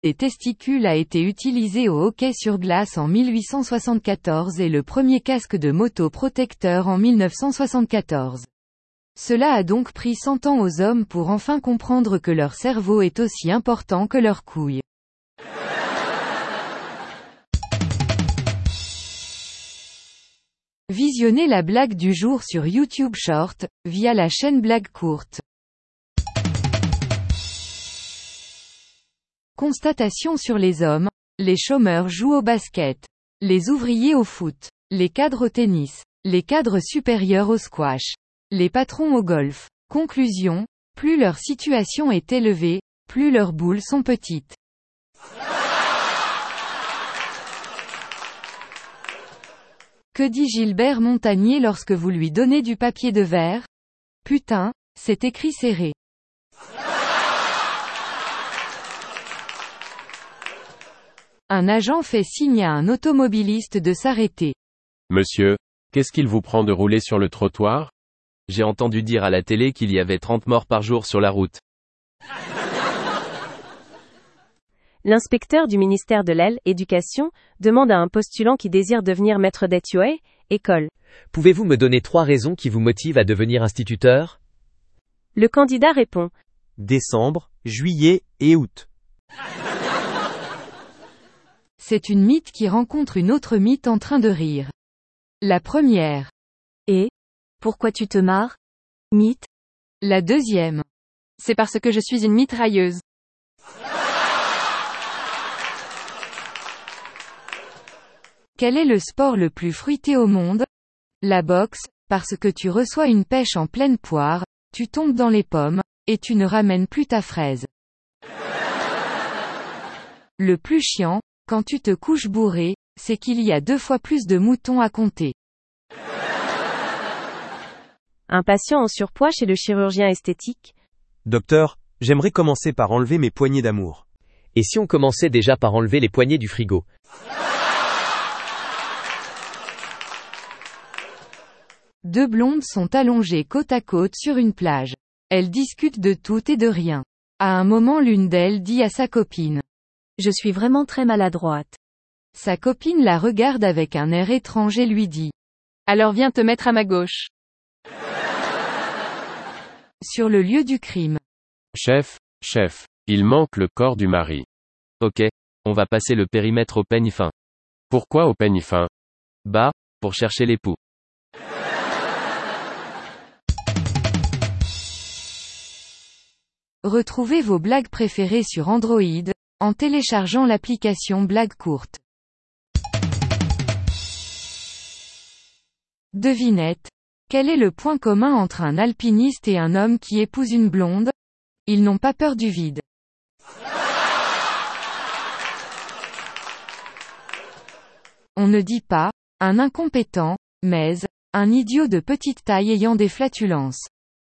des testicules a été utilisé au hockey sur glace en 1874 et le premier casque de moto protecteur en 1974. Cela a donc pris 100 ans aux hommes pour enfin comprendre que leur cerveau est aussi important que leurs couilles. Visionnez la blague du jour sur YouTube Short, via la chaîne Blague Courte. Constatation sur les hommes, les chômeurs jouent au basket, les ouvriers au foot, les cadres au tennis, les cadres supérieurs au squash, les patrons au golf. Conclusion, plus leur situation est élevée, plus leurs boules sont petites. Que dit Gilbert Montagnier lorsque vous lui donnez du papier de verre? Putain, c'est écrit serré. Un agent fait signe à un automobiliste de s'arrêter. Monsieur, qu'est-ce qu'il vous prend de rouler sur le trottoir? J'ai entendu dire à la télé qu'il y avait 30 morts par jour sur la route. L'inspecteur du ministère de l'Éducation demande à un postulant qui désire devenir maître d'école, école. Pouvez-vous me donner 3 raisons qui vous motivent à devenir instituteur? Le candidat répond. Décembre, juillet et août. C'est une mythe qui rencontre une autre mythe en train de rire. La première. Et? Pourquoi tu te marres? Mythe. La deuxième. C'est parce que je suis une mitrailleuse. Quel est le sport le plus fruité au monde? La boxe, parce que tu reçois une pêche en pleine poire, tu tombes dans les pommes, et tu ne ramènes plus ta fraise. Le plus chiant, quand tu te couches bourré, c'est qu'il y a 2 fois plus de moutons à compter. Un patient en surpoids chez le chirurgien esthétique. Docteur, j'aimerais commencer par enlever mes poignées d'amour. Et si on commençait déjà par enlever les poignées du frigo? Deux blondes sont allongées côte à côte sur une plage. Elles discutent de tout et de rien. À un moment, l'une d'elles dit à sa copine. Je suis vraiment très maladroite. Sa copine la regarde avec un air étrange et lui dit. Alors viens te mettre à ma gauche. Sur le lieu du crime. Chef, il manque le corps du mari. Ok, on va passer le périmètre au peigne fin. Pourquoi au peigne fin? Bah, pour chercher l'époux. Retrouvez vos blagues préférées sur Android, en téléchargeant l'application Blague Courte. Devinette. Quel est le point commun entre un alpiniste et un homme qui épouse une blonde? Ils n'ont pas peur du vide. On ne dit pas, un incompétent, mais, un idiot de petite taille ayant des flatulences.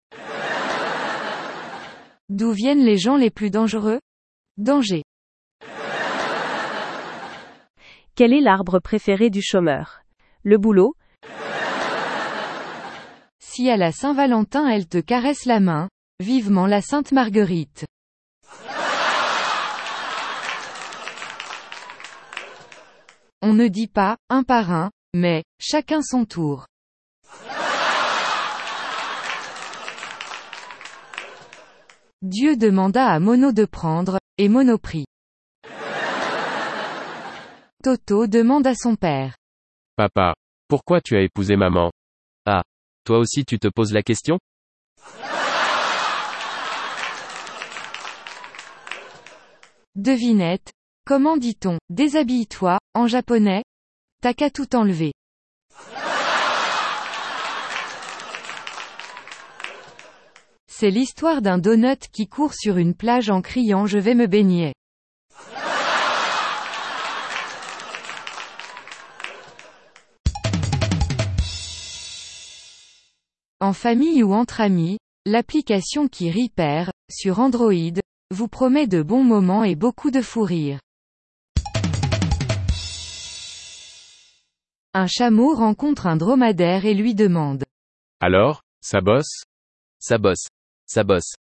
D'où viennent les gens les plus dangereux? Danger. Quel est l'arbre préféré du chômeur? Le boulot. Si à la Saint-Valentin elle te caresse la main, vivement la Sainte Marguerite. On ne dit pas, un par un, mais, chacun son tour. Dieu demanda à Mono de prendre, et Mono prit. Toto demande à son père. Papa, pourquoi tu as épousé maman? Ah, toi aussi tu te poses la question? Devinette. Comment dit-on, déshabille-toi, en japonais? T'as qu'à tout enlever. C'est l'histoire d'un donut qui court sur une plage en criant je vais me baigner. En famille ou entre amis, l'application qui rit perd, sur Android, vous promet de bons moments et beaucoup de fou rire. Un chameau rencontre un dromadaire et lui demande. Alors, ça bosse? Ça bosse. Ça bosse.